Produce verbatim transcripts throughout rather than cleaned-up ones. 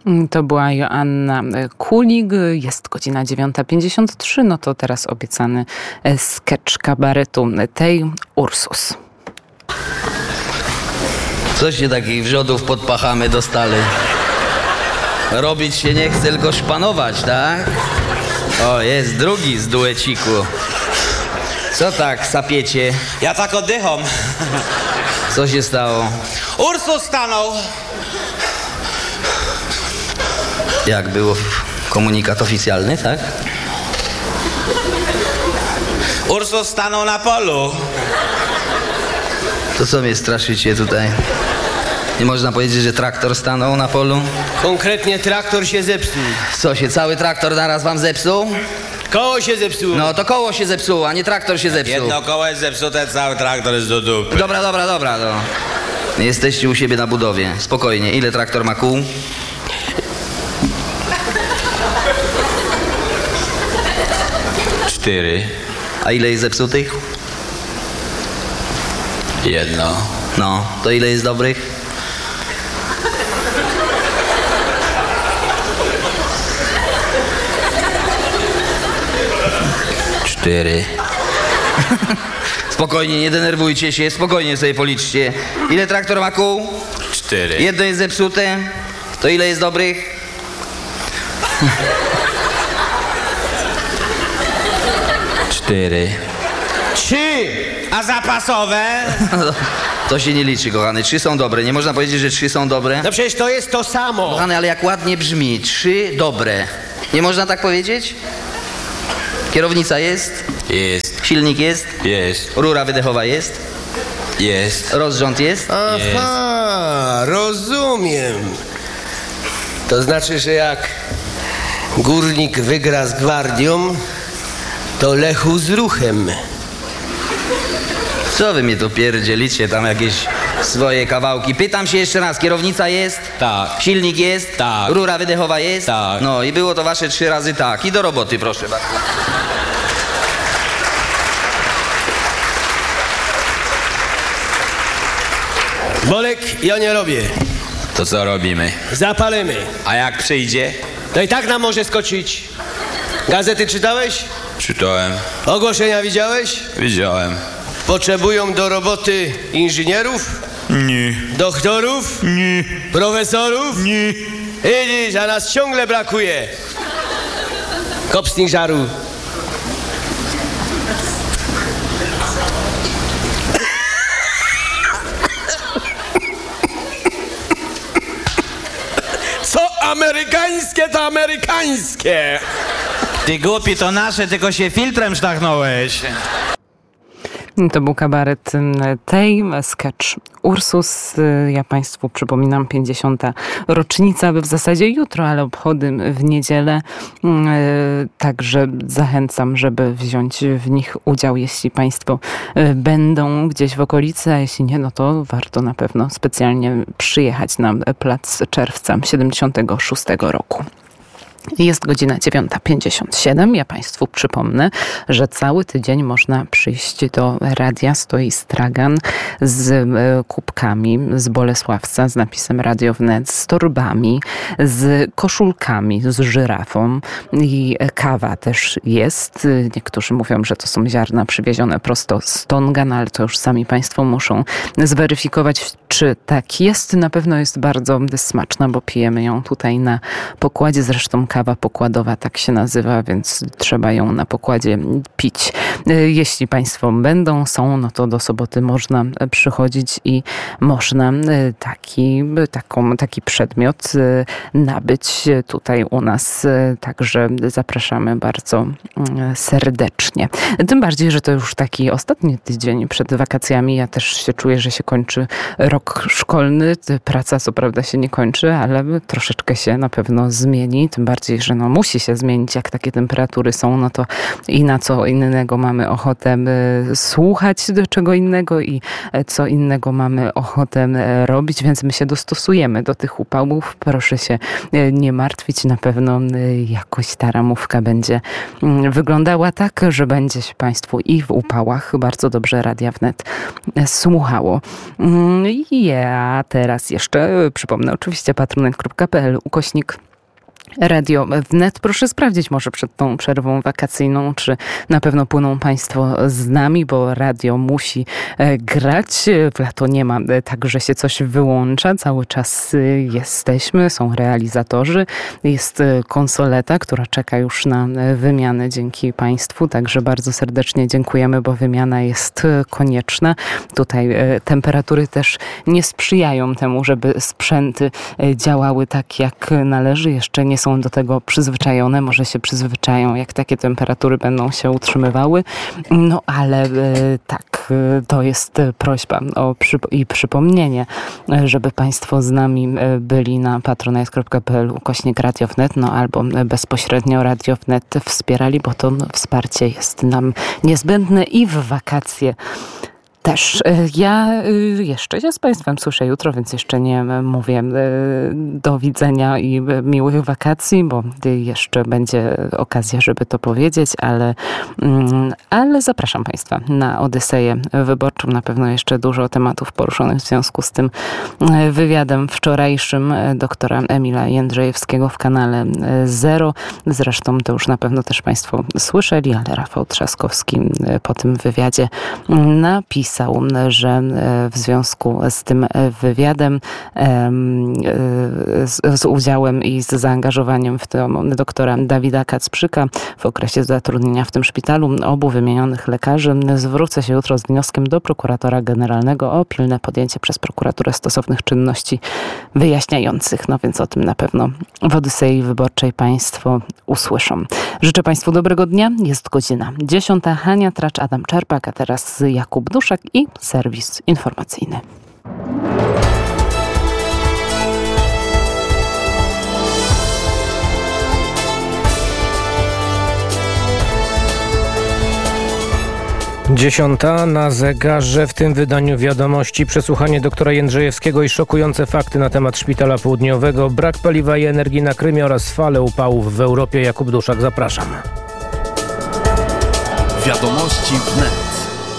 To była Joanna Kulig. Jest godzina dziewiąta pięćdziesiąt trzy. No to teraz obiecany sketch kabaretu tej Ursus. Coś się takich wrzodów pod pachamy dostali. Robić się nie chce, tylko szpanować, tak? O, jest drugi z dueciku. Co tak sapiecie? Ja tak oddycham. Co się stało? Ursus stanął. Jak było komunikat oficjalny, tak? Ursus stanął na polu. To co mnie straszycie tutaj? Nie można powiedzieć, że traktor stanął na polu? Konkretnie traktor się zepsuł. Co się, cały traktor naraz wam zepsuł? Koło się zepsuło. No to koło się zepsuło, a nie traktor się zepsuł. Jedno koło jest zepsute, cały traktor jest do dupy. Dobra, dobra, dobra, no. Jesteście u siebie na budowie. Spokojnie. Ile traktor ma kół? Cztery. A ile jest zepsutych? Jedno. No, to ile jest dobrych? Cztery. Spokojnie, nie denerwujcie się, spokojnie sobie policzcie. Ile traktor ma kół? Cztery. Jedno jest zepsute, to ile jest dobrych? Cztery. Trzy. A zapasowe? To się nie liczy, kochany. Trzy są dobre. Nie można powiedzieć, że trzy są dobre. No przecież to jest to samo. Kochany, ale jak ładnie brzmi. Trzy dobre. Nie można tak powiedzieć? Kierownica jest? Jest. Silnik jest? Jest. Rura wydechowa jest? Jest. Rozrząd jest? Aha, rozumiem. To znaczy, że jak Górnik wygra z Gwardią, to Lechu z Ruchem. Co wy mnie tu pierdzielicie, tam jakieś swoje kawałki? Pytam się jeszcze raz, kierownica jest? Tak. Silnik jest? Tak. Rura wydechowa jest? Tak. No i było to wasze trzy razy tak. I do roboty, proszę bardzo. Bolek, ja nie robię. To co robimy? Zapalemy. A jak przyjdzie? To i tak nam może skoczyć. Gazety czytałeś? Czytałem. Ogłoszenia widziałeś? Widziałem. Potrzebują do roboty inżynierów? Nie. Doktorów? Nie. Profesorów? Nie. Widzisz, a nas ciągle brakuje. Kopsnik żaru. Co amerykańskie, to amerykańskie. Ty głupi, to nasze, tylko się filtrem sztachnąłeś. To był kabaret tej, sketch Ursus. Ja Państwu przypominam, pięćdziesiąta rocznica, w zasadzie jutro, ale obchody w niedzielę. Także zachęcam, żeby wziąć w nich udział, jeśli Państwo będą gdzieś w okolicy, a jeśli nie, no to warto na pewno specjalnie przyjechać na plac Czerwca siedemdziesiątego szóstego roku. Jest godzina dziewiąta pięćdziesiąt siedem. Ja Państwu przypomnę, że cały tydzień można przyjść do radia. Stoi stragan z kubkami z Bolesławca z napisem Radio Wnet, z torbami, z koszulkami, z żyrafą i kawa też jest. Niektórzy mówią, że to są ziarna przywiezione prosto z Tonga, no ale to już sami Państwo muszą zweryfikować, czy tak jest. Na pewno jest bardzo smaczna, bo pijemy ją tutaj na pokładzie. Zresztą kawa pokładowa tak się nazywa, więc trzeba ją na pokładzie pić. Jeśli Państwo będą, są, no to do soboty można przychodzić i można taki, taką, taki przedmiot nabyć tutaj u nas. Także zapraszamy bardzo serdecznie. Tym bardziej, że to już taki ostatni tydzień przed wakacjami. Ja też się czuję, że się kończy rok szkolny. Praca co prawda się nie kończy, ale troszeczkę się na pewno zmieni. Tym bardziej, bardziej, że no musi się zmienić, jak takie temperatury są, no to i na co innego mamy ochotę słuchać, do czego innego i co innego mamy ochotę robić, więc my się dostosujemy do tych upałów. Proszę się nie martwić, na pewno jakoś ta ramówka będzie wyglądała tak, że będzie się Państwu i w upałach bardzo dobrze Radia Wnet słuchało. Ja teraz jeszcze przypomnę oczywiście patronite kropka p l ukośnik Radio Wnet. Proszę sprawdzić może przed tą przerwą wakacyjną, czy na pewno płyną Państwo z nami, bo radio musi grać. W lato nie ma tak, że się coś wyłącza. Cały czas jesteśmy, są realizatorzy. Jest konsoleta, która czeka już na wymianę dzięki Państwu. Także bardzo serdecznie dziękujemy, bo wymiana jest konieczna. Tutaj temperatury też nie sprzyjają temu, żeby sprzęty działały tak, jak należy. Jeszcze nie są do tego przyzwyczajone, może się przyzwyczają, jak takie temperatury będą się utrzymywały. No ale e, tak, to jest prośba o przyp- i przypomnienie, żeby Państwo z nami byli na patronite kropka p l ukośnik Radio Wnet, no albo bezpośrednio Radio Wnet wspierali, bo to wsparcie jest nam niezbędne i w wakacje też. Ja jeszcze się z Państwem słyszę jutro, więc jeszcze nie mówię do widzenia i miłych wakacji, bo jeszcze będzie okazja, żeby to powiedzieć, ale, ale zapraszam Państwa na Odyseję Wyborczą. Na pewno jeszcze dużo tematów poruszonych w związku z tym wywiadem wczorajszym doktora Emila Jędrzejewskiego w kanale Zero. Zresztą to już na pewno też Państwo słyszeli, ale Rafał Trzaskowski po tym wywiadzie napisał, że w związku z tym wywiadem, z, z udziałem i z zaangażowaniem w to doktora Dawida Kacprzyka w okresie zatrudnienia w tym szpitalu obu wymienionych lekarzy, zwrócę się jutro z wnioskiem do prokuratora generalnego o pilne podjęcie przez prokuraturę stosownych czynności wyjaśniających. No więc o tym na pewno w Odysei Wyborczej Państwo usłyszą. Życzę Państwu dobrego dnia. Jest godzina dziesiąta. Hania Tracz, Adam Czerpak, a teraz Jakub Duszek i serwis informacyjny. Dziesiąta na zegarze. W tym wydaniu wiadomości przesłuchanie doktora Jędrzejewskiego i szokujące fakty na temat Szpitala Południowego, brak paliwa i energii na Krymie oraz fale upałów w Europie. Jakub Duszak, zapraszam. Wiadomości wnet.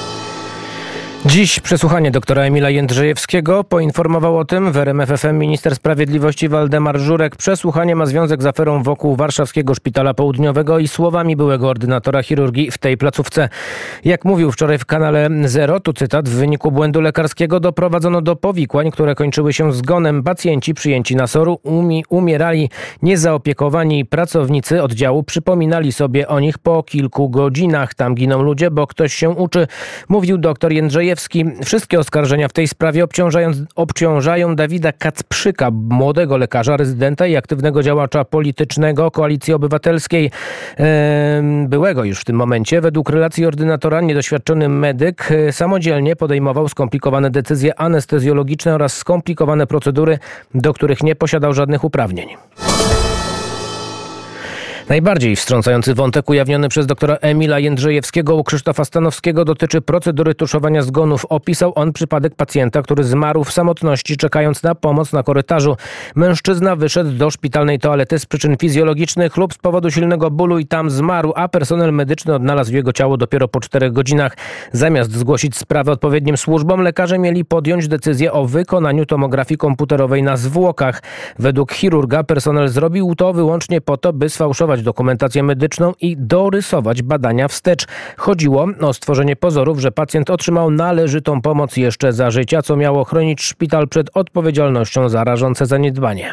Dziś przesłuchanie doktora Emila Jędrzejewskiego. Poinformował o tym w R M F F M minister sprawiedliwości Waldemar Żurek. Przesłuchanie ma związek z aferą wokół Warszawskiego Szpitala Południowego i słowami byłego ordynatora chirurgii w tej placówce. Jak mówił wczoraj w kanale Zero, tu cytat: w wyniku błędu lekarskiego doprowadzono do powikłań, które kończyły się zgonem. Pacjenci przyjęci na SOR-u umi- umierali. Niezaopiekowani pracownicy oddziału przypominali sobie o nich po kilku godzinach. Tam giną ludzie, bo ktoś się uczy, mówił doktor Jędrzejewski. Wszystkie oskarżenia w tej sprawie obciążają, obciążają Dawida Kacprzyka, młodego lekarza, rezydenta i aktywnego działacza politycznego Koalicji Obywatelskiej, byłego już w tym momencie. Według relacji ordynatora niedoświadczony medyk samodzielnie podejmował skomplikowane decyzje anestezjologiczne oraz skomplikowane procedury, do których nie posiadał żadnych uprawnień. Najbardziej wstrząsający wątek ujawniony przez doktora Emila Jędrzejewskiego u Krzysztofa Stanowskiego dotyczy procedury tuszowania zgonów. Opisał on przypadek pacjenta, który zmarł w samotności, czekając na pomoc na korytarzu. Mężczyzna wyszedł do szpitalnej toalety z przyczyn fizjologicznych lub z powodu silnego bólu i tam zmarł, a personel medyczny odnalazł jego ciało dopiero po czterech godzinach. Zamiast zgłosić sprawę odpowiednim służbom, lekarze mieli podjąć decyzję o wykonaniu tomografii komputerowej na zwłokach. Według chirurga personel zrobił to wyłącznie po to, by sfałszować dokumentację medyczną i dorysować badania wstecz. Chodziło o stworzenie pozorów, że pacjent otrzymał należytą pomoc jeszcze za życia, co miało chronić szpital przed odpowiedzialnością za rażące zaniedbanie.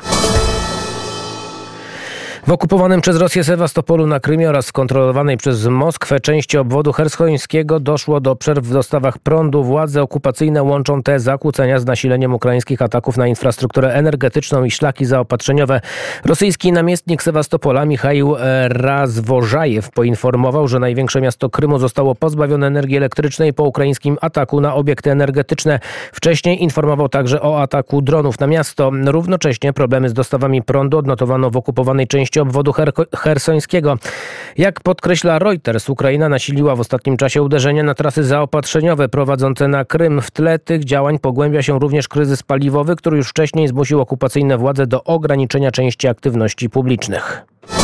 W okupowanym przez Rosję Sewastopolu na Krymie oraz kontrolowanej przez Moskwę części obwodu chersońskiego doszło do przerw w dostawach prądu. Władze okupacyjne łączą te zakłócenia z nasileniem ukraińskich ataków na infrastrukturę energetyczną i szlaki zaopatrzeniowe. Rosyjski namiestnik Sewastopola Michaił Razwożajew poinformował, że największe miasto Krymu zostało pozbawione energii elektrycznej po ukraińskim ataku na obiekty energetyczne. Wcześniej informował także o ataku dronów na miasto. Równocześnie problemy z dostawami prądu odnotowano w okupowanej części części obwodu her- hersońskiego. Jak podkreśla Reuters, Ukraina nasiliła w ostatnim czasie uderzenia na trasy zaopatrzeniowe prowadzące na Krym. W tle tych działań pogłębia się również kryzys paliwowy, który już wcześniej zmusił okupacyjne władze do ograniczenia części aktywności publicznych.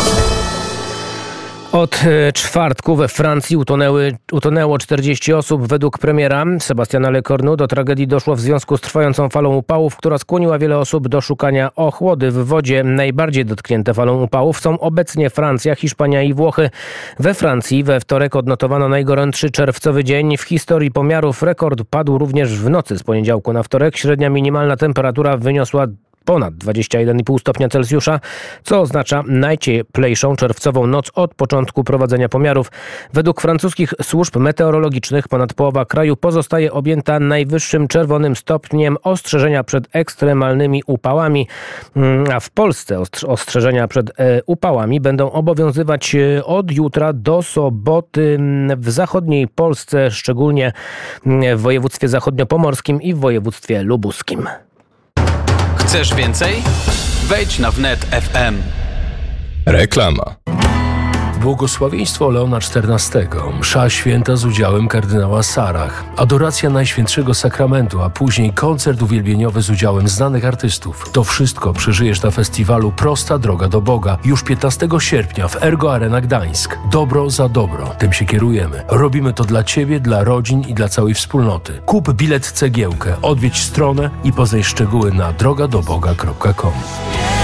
Od czwartku we Francji utonęły, utonęło czterdzieści osób. Według premiera Sebastiana Lecornu do tragedii doszło w związku z trwającą falą upałów, która skłoniła wiele osób do szukania ochłody w wodzie. Najbardziej dotknięte falą upałów są obecnie Francja, Hiszpania i Włochy. We Francji we wtorek odnotowano najgorętszy czerwcowy dzień w historii pomiarów. Rekord padł również w nocy z poniedziałku na wtorek. Średnia minimalna temperatura wyniosła ponad dwadzieścia jeden i pół stopnia Celsjusza, co oznacza najcieplejszą czerwcową noc od początku prowadzenia pomiarów. Według francuskich służb meteorologicznych ponad połowa kraju pozostaje objęta najwyższym czerwonym stopniem ostrzeżenia przed ekstremalnymi upałami, a w Polsce ostrzeżenia przed upałami będą obowiązywać od jutra do soboty w zachodniej Polsce, szczególnie w województwie zachodniopomorskim i w województwie lubuskim. Chcesz więcej? Wejdź na wnet kropka ef em. Reklama. Błogosławieństwo Leona czternastego, msza święta z udziałem kardynała Sarach, adoracja Najświętszego Sakramentu, a później koncert uwielbieniowy z udziałem znanych artystów. To wszystko przeżyjesz na festiwalu Prosta Droga do Boga już piętnastego sierpnia w Ergo Arena Gdańsk. Dobro za dobro. Tym się kierujemy. Robimy to dla Ciebie, dla rodzin i dla całej wspólnoty. Kup bilet cegiełkę, odwiedź stronę i poznaj szczegóły na droga do boga kropka com.